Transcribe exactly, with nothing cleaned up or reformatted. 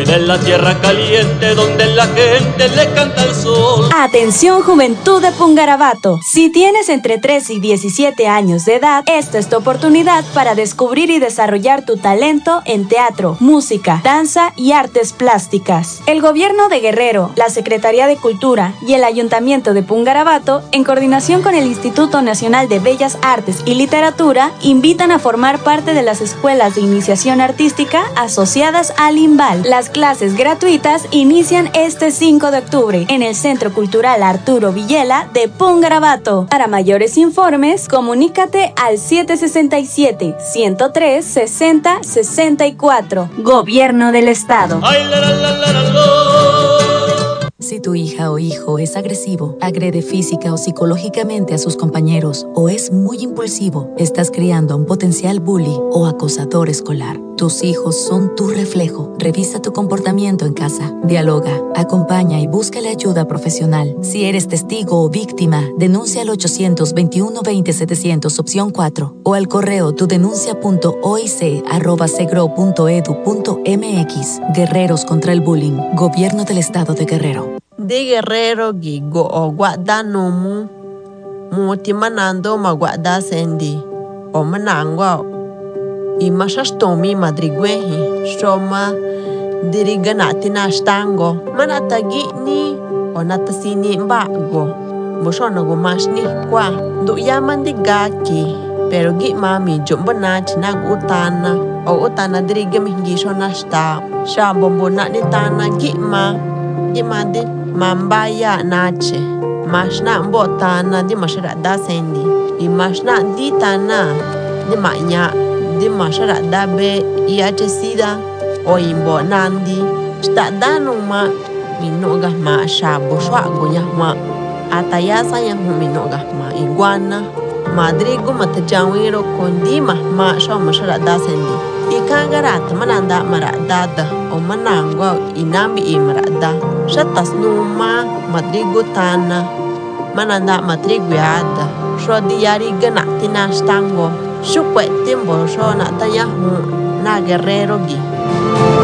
Soy de la tierra caliente donde la gente le canta al sol. Atención, juventud de Pungarabato. Si tienes entre trece y diecisiete años de edad, esta es tu oportunidad para descubrir y desarrollar tu talento en teatro, música, danza y artes plásticas. El gobierno de Guerrero, la Secretaría de Cultura y el Ayuntamiento de Pungarabato, en coordinación con el Instituto Nacional de Bellas Artes y Literatura, invitan a formar parte de las escuelas de iniciación artística asociadas al INVAL. Las clases gratuitas inician este cinco de octubre en el Centro Cultural Arturo Villela de Pungarabato. Para mayores informes, comunícate al siete seis siete, uno cero tres, seis cero seis cuatro. Gobierno del Estado. Ay, la, la, la, la, la, la. Si tu hija o hijo es agresivo, agrede física o psicológicamente a sus compañeros o es muy impulsivo, estás criando a un potencial bully o acosador escolar. Tus hijos son tu reflejo. Revisa tu comportamiento en casa. Dialoga, acompaña y búscale ayuda profesional. Si eres testigo o víctima, denuncia al ochocientos veintiuno veinte setecientos opción cuatro o al correo tudenuncia.oic arroba segro punto edu punto mx. Guerreros contra el bullying. Gobierno del Estado de Guerrero. De Guerrero gigo o guada nomu muti manando ma guada sendi o manangwa i mashastomi madriguehi shoma diriganati na stango manatagi ni o natasini mbago boshona go mashni kwa do yaman de gaki pero gi mami jombana china utana o utana dirigami gishona sta shabombo na ni tana gi ma gi mande mambaya nache mashna mbotana di mashara da sendi i mashna di tana di manya di mashara da be iache sida o imbo nandi sta danu ma minoga ma shabo shwa gonya ma atayasa ya minoga ma iguana madrigo matajawiro kondi ma ma shwa mashara da sendi ikangarat mananda maradada o manangwa inambi imrada shatas numa madrigo tana mananda madrigo yada shodi yari gana tina stango shupwe timbo shona tanya hu na guerrero gi